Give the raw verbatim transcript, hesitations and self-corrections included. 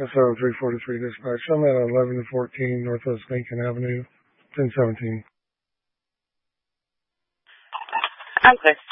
S O three forty-three dispatch. I'm at eleven fourteen Northwest Lincoln Avenue, ten seventeen. I'm clear.